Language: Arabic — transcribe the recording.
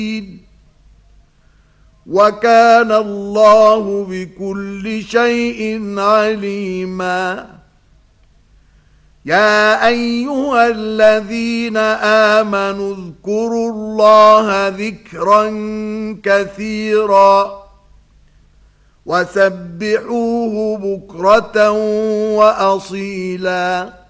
وكان الله بكل شيء عليما يا أيها الذين آمنوا اذكروا الله ذكرا كثيرا وسبحوه بكرة وأصيلا